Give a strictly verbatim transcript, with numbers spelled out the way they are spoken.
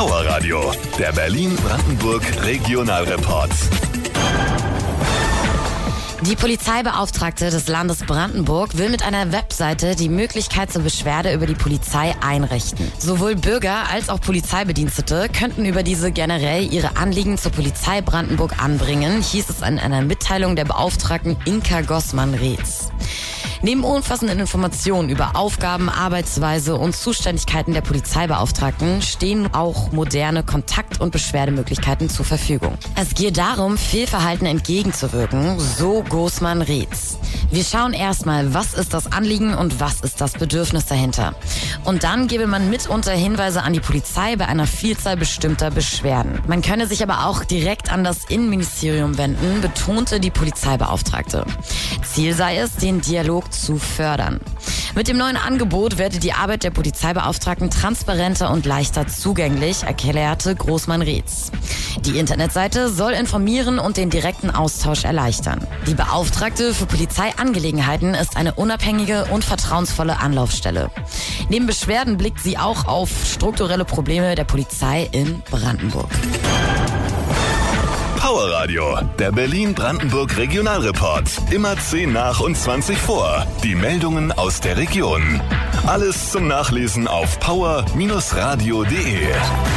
Power Radio, der Berlin-Brandenburg Regionalreport. Die Polizeibeauftragte des Landes Brandenburg will mit einer Webseite die Möglichkeit zur Beschwerde über die Polizei einrichten. Sowohl Bürger als auch Polizeibedienstete könnten über diese generell ihre Anliegen zur Polizei Brandenburg anbringen, hieß es in einer Mitteilung der Beauftragten Inka Gossmann-Reetz. Neben umfassenden Informationen über Aufgaben, Arbeitsweise und Zuständigkeiten der Polizeibeauftragten stehen auch moderne Kontakt- und Beschwerdemöglichkeiten zur Verfügung. Es geht darum, Fehlverhalten entgegenzuwirken, so Gossmann-Reetz. Wir schauen erstmal, was ist das Anliegen und was ist das Bedürfnis dahinter. Und dann gebe man mitunter Hinweise an die Polizei bei einer Vielzahl bestimmter Beschwerden. Man könne sich aber auch direkt an das Innenministerium wenden, betonte die Polizeibeauftragte. Ziel sei es, den Dialog zu fördern. Mit dem neuen Angebot werde die Arbeit der Polizeibeauftragten transparenter und leichter zugänglich, erklärte Gossmann-Reetz. Die Internetseite soll informieren und den direkten Austausch erleichtern. Die Beauftragte für Polizeiangelegenheiten ist eine unabhängige und vertrauensvolle Anlaufstelle. Neben Beschwerden blickt sie auch auf strukturelle Probleme der Polizei in Brandenburg. Power Radio, der Berlin-Brandenburg Regionalreport. Immer zehn nach und zwanzig vor. Die Meldungen aus der Region. Alles zum Nachlesen auf power Bindestrich radio punkt de.